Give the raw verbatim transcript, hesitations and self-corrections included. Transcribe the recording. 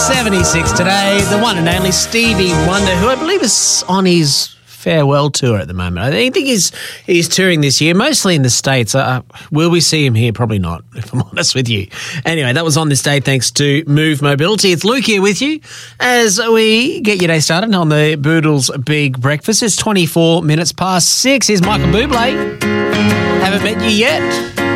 seventy-six today. The one and only Stevie Wonder, who I believe is on his farewell tour at the moment. I think he's he's touring this year, mostly in the States. Uh, will we see him here? Probably not, if I'm honest with you. Anyway, that was on this day thanks to Move Mobility. It's Luke here with you as we get your day started on the Boodles Big Breakfast. It's twenty-four minutes past six. Here's Michael Bublé. Haven't met you yet.